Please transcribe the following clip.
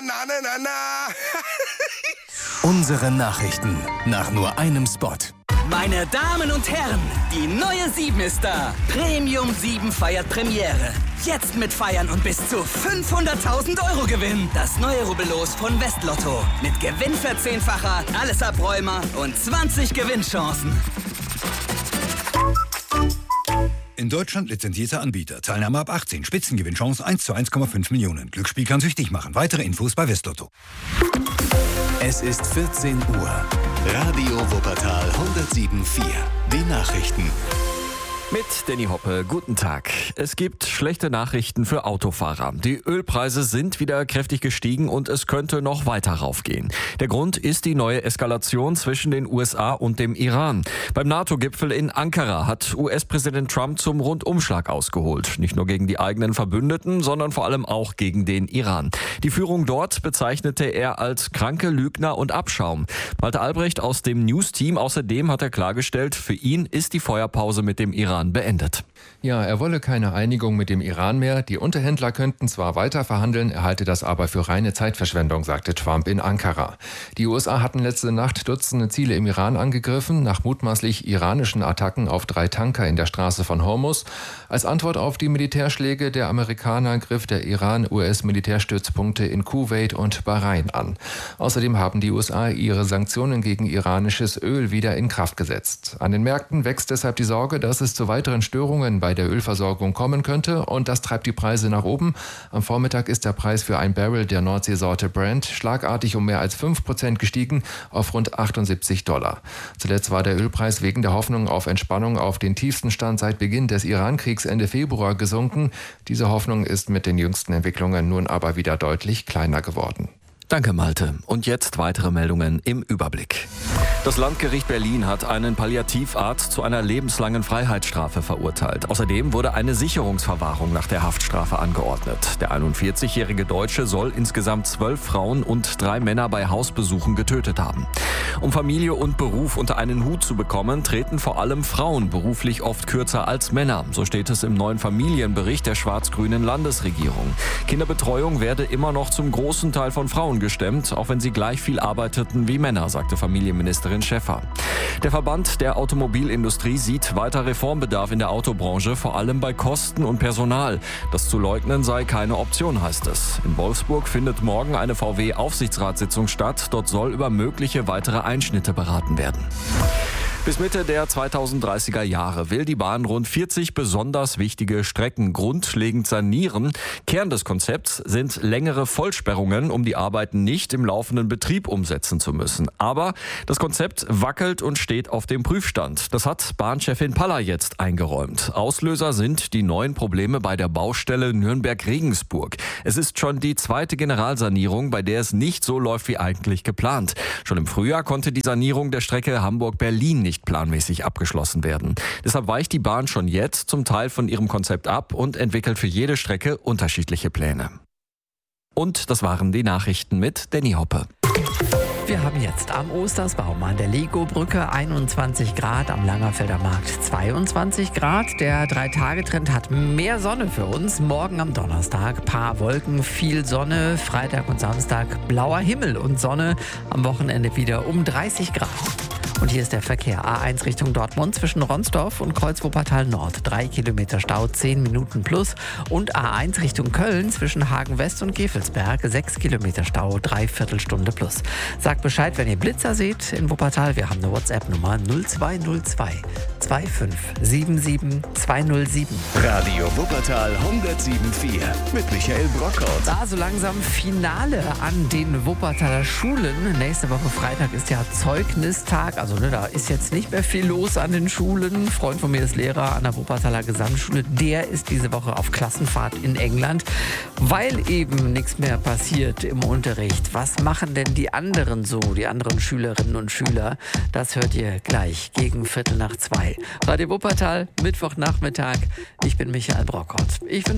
na, na, na, na. Unsere Nachrichten nach nur einem Spot. Meine Damen und Herren, die neue 7 ist da. Premium 7 feiert Premiere. Jetzt mit Feiern und bis zu 500.000 € Gewinn. Das neue Rubbellos von Westlotto. Mit Gewinnverzehnfacher, alles Abräumer und 20 Gewinnchancen. In Deutschland lizenzierter Anbieter. Teilnahme ab 18. Spitzengewinnchance 1 zu 1,5 Millionen. Glücksspiel kann süchtig machen. Weitere Infos bei Westlotto. Es ist 14 Uhr. Radio Wuppertal 107.4. Die Nachrichten. Mit Danny Hoppe, guten Tag. Es gibt schlechte Nachrichten für Autofahrer. Die Ölpreise sind wieder kräftig gestiegen und es könnte noch weiter raufgehen. Der Grund ist die neue Eskalation zwischen den USA und dem Iran. Beim NATO-Gipfel in Ankara hat US-Präsident Trump zum Rundumschlag ausgeholt. Nicht nur gegen die eigenen Verbündeten, sondern vor allem auch gegen den Iran. Die Führung dort bezeichnete er als kranke Lügner und Abschaum. Malte Albrecht aus dem News-Team außerdem hat er klargestellt, für ihn ist die Feuerpause mit dem Iran beendet. Ja, er wolle keine Einigung mit dem Iran mehr. Die Unterhändler könnten zwar weiter verhandeln, er halte das aber für reine Zeitverschwendung, sagte Trump in Ankara. Die USA hatten letzte Nacht Dutzende Ziele im Iran angegriffen, nach mutmaßlich iranischen Attacken auf 3 Tanker in der Straße von Hormuz. Als Antwort auf die Militärschläge der Amerikaner griff der Iran US-Militärstützpunkte in Kuwait und Bahrain an. Außerdem haben die USA ihre Sanktionen gegen iranisches Öl wieder in Kraft gesetzt. An den Märkten wächst deshalb die Sorge, dass es zu weiteren Störungen bei der Ölversorgung kommen könnte und das treibt die Preise nach oben. Am Vormittag ist der Preis für ein Barrel der Nordseesorte Brent schlagartig um mehr als 5% gestiegen auf rund $78. Zuletzt war der Ölpreis wegen der Hoffnung auf Entspannung auf den tiefsten Stand seit Beginn des Iran-Kriegs Ende Februar gesunken. Diese Hoffnung ist mit den jüngsten Entwicklungen nun aber wieder deutlich kleiner geworden. Danke, Malte. Und jetzt weitere Meldungen im Überblick. Das Landgericht Berlin hat einen Palliativarzt zu einer lebenslangen Freiheitsstrafe verurteilt. Außerdem wurde eine Sicherungsverwahrung nach der Haftstrafe angeordnet. Der 41-jährige Deutsche soll insgesamt 12 Frauen und 3 Männer bei Hausbesuchen getötet haben. Um Familie und Beruf unter einen Hut zu bekommen, treten vor allem Frauen beruflich oft kürzer als Männer. So steht es im neuen Familienbericht der schwarz-grünen Landesregierung. Kinderbetreuung werde immer noch zum großen Teil von Frauen gestemmt, auch wenn sie gleich viel arbeiteten wie Männer, sagte Familienministerin Schäffer. Der Verband der Automobilindustrie sieht weiter Reformbedarf in der Autobranche, vor allem bei Kosten und Personal. Das zu leugnen sei keine Option, heißt es. In Wolfsburg findet morgen eine VW-Aufsichtsratssitzung statt. Dort soll über mögliche weitere Einschnitte beraten werden. Bis Mitte der 2030er Jahre will die Bahn rund 40 besonders wichtige Strecken grundlegend sanieren. Kern des Konzepts sind längere Vollsperrungen, um die Arbeiten nicht im laufenden Betrieb umsetzen zu müssen. Aber das Konzept wackelt und steht auf dem Prüfstand. Das hat Bahnchefin Paller jetzt eingeräumt. Auslöser sind die neuen Probleme bei der Baustelle Nürnberg-Regensburg. Es ist schon die 2. Generalsanierung, bei der es nicht so läuft wie eigentlich geplant. Schon im Frühjahr konnte die Sanierung der Strecke Hamburg-Berlin nicht planmäßig abgeschlossen werden. Deshalb weicht die Bahn schon jetzt zum Teil von ihrem Konzept ab und entwickelt für jede Strecke unterschiedliche Pläne. Und das waren die Nachrichten mit Danny Hoppe. Wir haben jetzt am Ostersbaum an der Lego-Brücke 21 Grad, am Langerfelder Markt 22 Grad. Der 3-Tage-Trend hat mehr Sonne für uns. Morgen am Donnerstag paar Wolken, viel Sonne. Freitag und Samstag blauer Himmel und Sonne. Am Wochenende wieder um 30 Grad. Und hier ist der Verkehr. A1 Richtung Dortmund zwischen Ronsdorf und Kreuz-Wuppertal Nord. 3 Kilometer Stau, 10 Minuten plus. Und A1 Richtung Köln zwischen Hagen West und Gevelsberg. 6 Kilometer Stau, 3/4 Stunde plus. Sagt Bescheid, wenn ihr Blitzer seht in Wuppertal. Wir haben eine WhatsApp-Nummer 0202 2577 207. Radio Wuppertal 107.4 mit Michael Brockhaus. Da so langsam Finale an den Wuppertaler Schulen. Nächste Woche Freitag ist ja Zeugnistag. Also da ist jetzt nicht mehr viel los an den Schulen. Ein Freund von mir ist Lehrer an der Wuppertaler Gesamtschule. Der ist diese Woche auf Klassenfahrt in England, weil eben nichts mehr passiert im Unterricht. Was machen denn die anderen so, die anderen Schülerinnen und Schüler? Das hört ihr gleich gegen 1:15. Radio Wuppertal, Mittwochnachmittag. Ich bin Michael Brockhaus. Ich wünsche